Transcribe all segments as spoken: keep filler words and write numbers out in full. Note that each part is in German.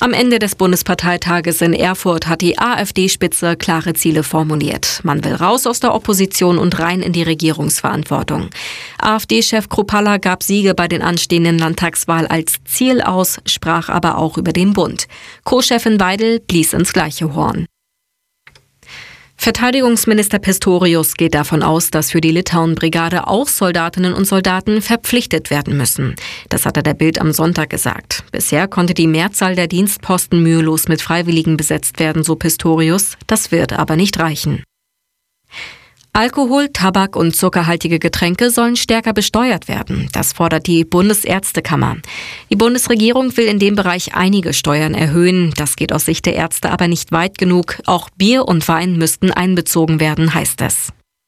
Am Ende des Bundesparteitages in Erfurt hat die AfD-Spitze klare Ziele formuliert. Man will raus aus der Opposition und rein in die Regierungsverantwortung. AfD-Chef Kruppalla gab Siege bei den anstehenden Landtagswahl als Ziel aus, sprach aber auch über den Bund. Co-Chefin Weidel blies ins gleiche Horn. Verteidigungsminister Pistorius geht davon aus, dass für die Litauen-Brigade auch Soldatinnen und Soldaten verpflichtet werden müssen. Das hat er der Bild am Sonntag gesagt. Bisher konnte die Mehrzahl der Dienstposten mühelos mit Freiwilligen besetzt werden, so Pistorius. Das wird aber nicht reichen. Alkohol, Tabak und zuckerhaltige Getränke sollen stärker besteuert werden. Das fordert die Bundesärztekammer. Die Bundesregierung will in dem Bereich einige Steuern erhöhen. Das geht aus Sicht der Ärzte aber nicht weit genug. Auch Bier und Wein müssten einbezogen werden, heißt es.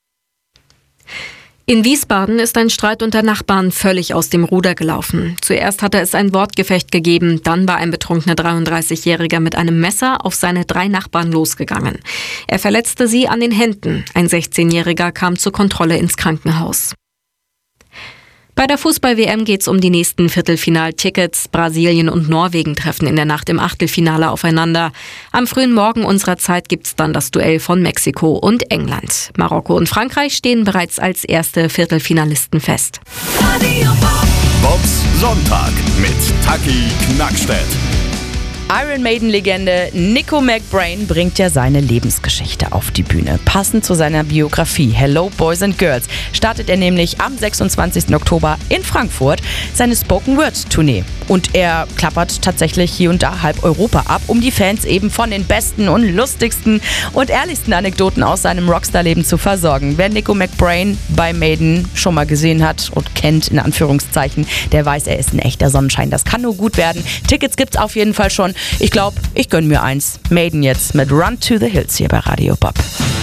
In Wiesbaden ist ein Streit unter Nachbarn völlig aus dem Ruder gelaufen. Zuerst hatte es ein Wortgefecht gegeben, dann war ein betrunkener dreiunddreißigjähriger mit einem Messer auf seine drei Nachbarn losgegangen. Er verletzte sie an den Händen. Ein sechzehnjähriger kam zur Kontrolle ins Krankenhaus. Bei der Fußball-W M geht's um die nächsten Viertelfinaltickets. Brasilien und Norwegen treffen in der Nacht im Achtelfinale aufeinander. Am frühen Morgen unserer Zeit gibt's dann das Duell von Mexiko und England. Marokko und Frankreich stehen bereits als erste Viertelfinalisten fest. Bobs Sonntag mit Taki Knackstedt. Iron Maiden-Legende Nico McBrain bringt ja seine Lebensgeschichte auf die Bühne. Passend zu seiner Biografie Hello Boys and Girls startet er nämlich am sechsundzwanzigsten Oktober in Frankfurt seine Spoken-Word-Tournee. Und er klappert tatsächlich hier und da halb Europa ab, um die Fans eben von den besten und lustigsten und ehrlichsten Anekdoten aus seinem Rockstar-Leben zu versorgen. Wer Nico McBrain bei Maiden schon mal gesehen hat und kennt, in Anführungszeichen, der weiß, er ist ein echter Sonnenschein. Das kann nur gut werden. Tickets gibt's auf jeden Fall schon. Ich glaube, ich gönne mir eins. Maiden jetzt mit Run to the Hills hier bei Radio Bob.